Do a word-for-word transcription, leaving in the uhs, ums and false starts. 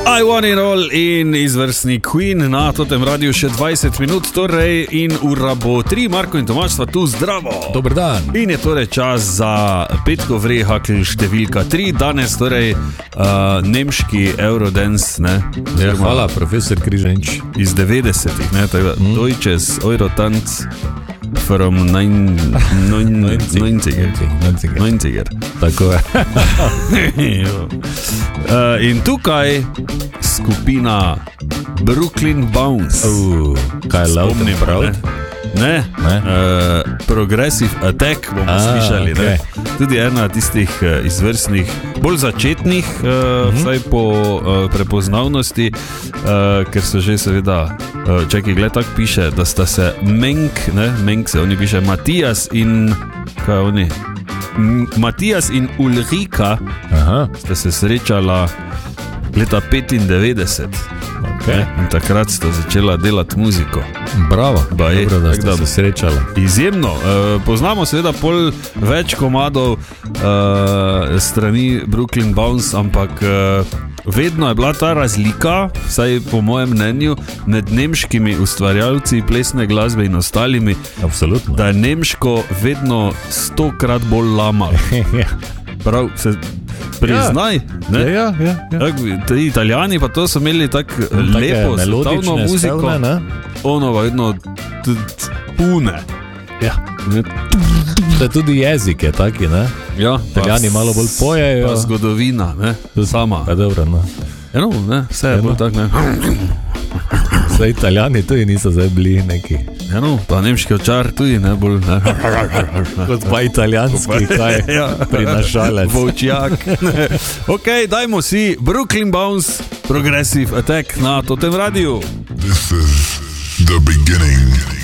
I want it all in izvrstni Queen na totem radiju še dvajset minut, torej in ura bo tri, Marko in Tomaž sva tu, zdravo. Dober dan. In je torej čas za petkov rehakl številka tri, danes torej uh, nemški Eurodance, ne? Ja, hvala, profesor Križenč. Iz devetdesetih, ne, tako mm. Deutsches Eurotanz from neunzig. Tako je. uh, in tukaj skupina Brooklyn Bounce. Uh, kaj je Loud and Proud? Ne, ne? Uh, Progressive Attack bomo A, slišali, okay. Ne? Tudi ena tistih uh, izvrstnih, bolj začetnih, uh, mm-hmm. vsaj po uh, prepoznavnosti, uh, ker so že seveda, uh, čakaj, gled, tak piše, da sta se Menk, ne, Menk se, oni piše Matijas in, kaj oni, M- Matijas in Ulrika. Aha. Sta se srečala leta petindevetdeset. Okay. In takrat sta začela delati muziko. Bravo, ba je, dobro, da sta se srečala. Izjemno. E, poznamo seveda pol več komadov e, strani Brooklyn Bounce, ampak e, vedno je bila ta razlika, vsaj po mojem mnenju, med nemškimi ustvarjalci plesne glasbe in ostalimi. Absolutno. Da je nemško vedno stokrat bolj lamalo. Prav, se priznaj, ja, ja, ja, ja. Tak, ti Italijani pa to so imeli tak lepo, svetovno muziko, spevne, ono vedno pune. Ja. Da tudi jezik je taki, ne? Ja, Italijani malo bolj pojejo. Pa zgodovina, ne? Sama. Pa dobro, no. Eno, ne? Vse je bolj tak, ne? Zdaj Italijani tudi niso zdaj bili neki. Eno, pa nemški očar tudi ne bolj, ne? Kot pa italijanski, kaj ja. Prinašalec. Volčjak. Ok, dajmo si Brooklyn Bounce, Progressive Attack na totem radiju. This is the beginning.